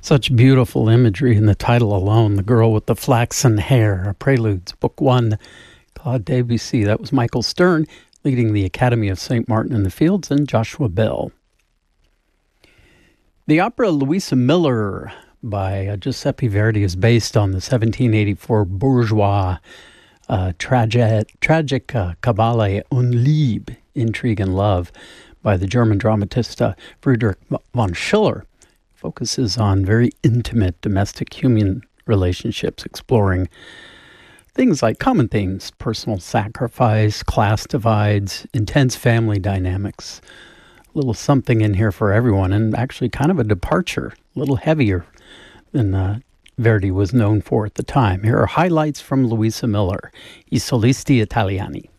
Such beautiful imagery in the title alone. The Girl with the Flaxen Hair, Preludes, Book 1, Claude Debussy. That was Michael Stern leading the Academy of St. Martin in the Fields, and Joshua Bell. The opera Louisa Miller by Giuseppe Verdi is based on the 1784 bourgeois tragic Kabale und Liebe, Intrigue and Love, by the German dramatist Friedrich von Schiller. Focuses on very intimate domestic human relationships, exploring things like common themes, personal sacrifice, class divides, intense family dynamics. A little something in here for everyone, and actually kind of a departure, a little heavier than Verdi was known for at the time. Here are highlights from Louisa Miller, I Solisti Italiani.